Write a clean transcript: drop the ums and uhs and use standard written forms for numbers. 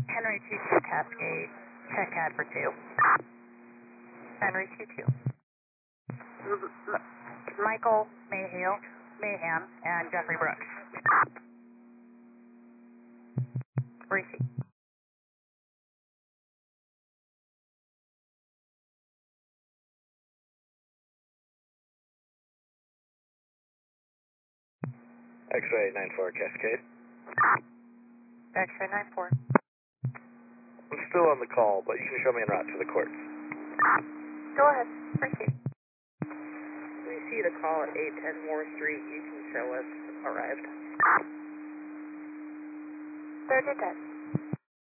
Henry 22 Cascade, check ad for 2. Henry 22. Michael Mahan and Jeffrey Brooks. Receive. X-ray 94 Cascade. X-ray 94. I'm still on the call, but you can show me en route to the courts. Go ahead. Proceed. We see the call at 810 Moore Street. You can show us arrived. 30 10.